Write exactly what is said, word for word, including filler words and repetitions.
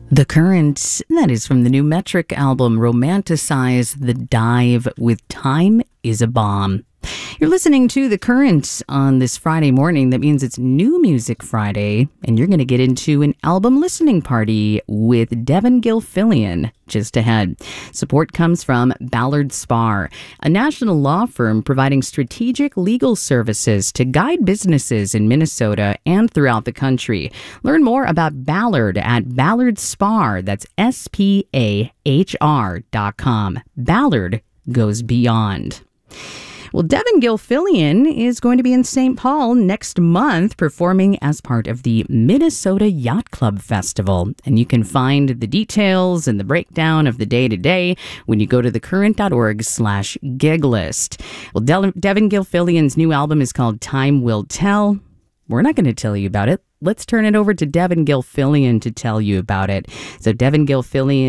The Current, that is from the new Metric album, Romanticize the Dive with Time is a Bomb. You're listening to The Current on this Friday morning. That means it's New Music Friday, and you're going to get into an album listening party with Devin Gilfillian just ahead. Support comes from Ballard Spahr, a national law firm providing strategic legal services to guide businesses in Minnesota and throughout the country. Learn more about Ballard at Ballard Spahr. That's S P A H R dot com. Ballard goes beyond. Well, Devin Gilfillian is going to be in Saint Paul next month performing as part of the Minnesota Yacht Club Festival. And you can find the details and the breakdown of the day-to-day when you go to thecurrent.org slash gig list. Well, De- Devin Gilfillian's new album is called Time Will Tell. We're not going to tell you about it. Let's turn it over to Devin Gilfillian to tell you about it. So Devin Gilfillian